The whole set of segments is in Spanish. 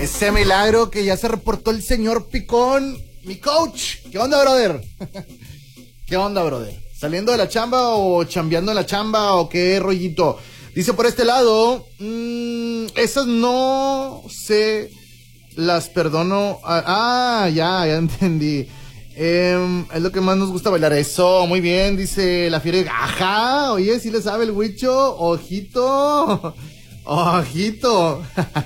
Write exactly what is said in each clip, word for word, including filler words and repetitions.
Ese milagro que ya se reportó el señor Picón, mi coach. ¿Qué onda, brother? ¿Qué onda, brother? ¿Saliendo de la chamba o chambeando en la chamba o qué rollito? Dice por este lado, mmm, esas no se las perdono. Ah, ya, ya entendí. Eh, es lo que más nos gusta bailar. Eso, muy bien, dice la fiera. Ajá, oye, sí le sabe el huicho. Ojito. Ojito.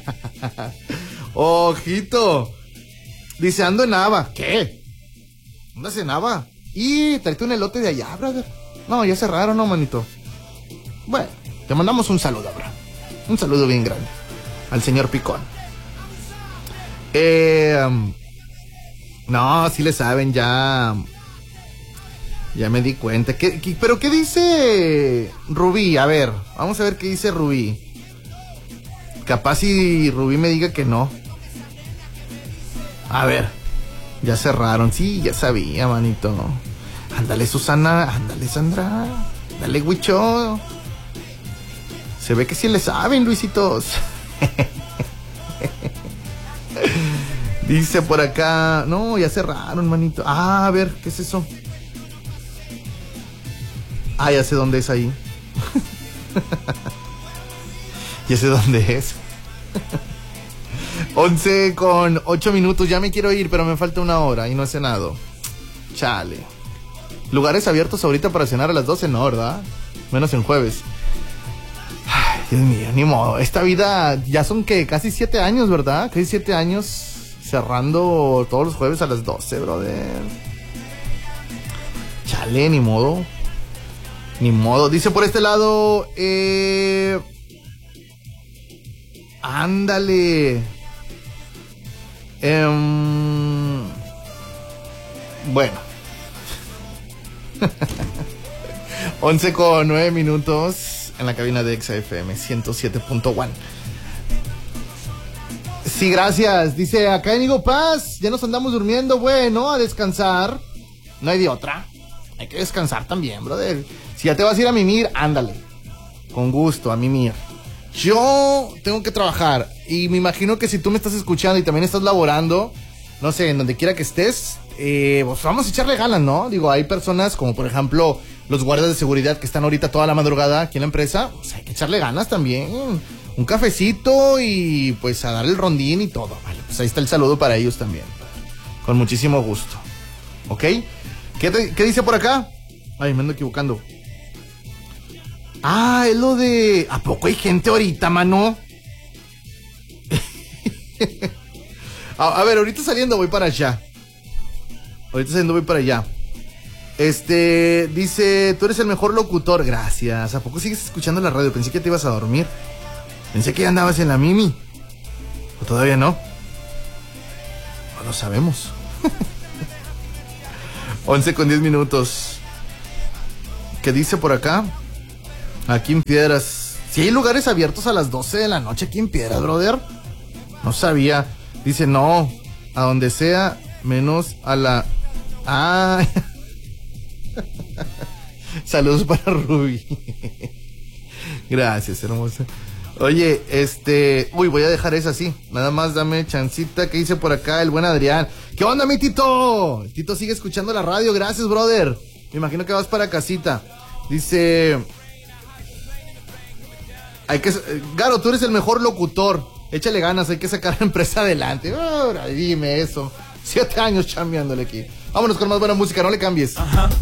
Ojito. Dice, ando en Nava. ¿Qué? ¿Andas en Nava? Y tráete un elote de allá, brother. No, ya cerraron, ¿no, manito? Bueno, te mandamos un saludo, bro. Un saludo bien grande al señor Picón. Eh... Um, No, sí le saben, ya. Ya me di cuenta. ¿Qué, qué, ¿Pero qué dice Rubí? A ver, vamos a ver qué dice Rubí. Capaz si Rubí me diga que no. A ver, ya cerraron. Sí, ya sabía, manito. Ándale, Susana. Ándale, Sandra. Dale, Huicho. Se ve que sí le saben, Luisitos. Dice por acá, no, ya cerraron, manito. Ah, a ver, ¿qué es eso? Ah, ya sé dónde es ahí. Ya sé dónde es. once con ocho minutos, ya me quiero ir, pero me falta una hora y no he cenado. Chale. Lugares abiertos ahorita para cenar a las doce, no, ¿verdad? Menos en jueves. Ay, Dios mío, ni modo. Esta vida ya son que casi siete años, ¿verdad? Casi siete años cerrando todos los jueves a las doce, brother. Chale, ni modo. Ni modo. Dice por este lado, eh... ándale. Eh... Bueno. once con nueve minutos en la cabina de Exa F M ciento siete punto uno. Sí, gracias. Dice acá Inigo Paz, ya nos andamos durmiendo, bueno, a descansar. No hay de otra. Hay que descansar también, brother. Si ya te vas a ir a mimir, ándale. Con gusto, a mimir. Yo tengo que trabajar y me imagino que si tú me estás escuchando y también estás laborando, no sé, en donde quiera que estés, eh, pues vamos a echarle ganas, ¿no? Digo, hay personas como por ejemplo los guardias de seguridad que están ahorita toda la madrugada aquí en la empresa, pues hay que echarle ganas también. Un cafecito y pues a darle el rondín y todo. Vale, pues ahí está el saludo para ellos también. Con muchísimo gusto. ¿Ok? ¿Qué, te, qué dice por acá? Ay, me ando equivocando. Ah, es lo de... ¿A poco hay gente ahorita, mano? a, a ver, ahorita saliendo voy para allá. Ahorita saliendo voy para allá. Este... Dice, tú eres el mejor locutor. Gracias. ¿A poco sigues escuchando la radio? Pensé que te ibas a dormir. Pensé que ya andabas en la Mimi. ¿O todavía no? No lo sabemos. once con diez minutos. ¿Qué dice por acá? Aquí en Piedras. ¿Sí hay lugares abiertos a las doce de la noche aquí en Piedras, brother? No sabía. Dice, no, a donde sea, menos a la... Ah. Saludos para Ruby. Gracias, hermosa. Oye, este... Uy, voy a dejar esa así. Nada más dame chancita. ¿Qué dice por acá el buen Adrián? ¿Qué onda, mi Tito? El Tito sigue escuchando la radio. Gracias, brother. Me imagino que vas para casita. Dice... Hay que... Garo, tú eres el mejor locutor. Échale ganas, hay que sacar la empresa adelante. Ahora, dime eso. Siete años chambeándole aquí. Vámonos con más buena música, no le cambies. Ajá.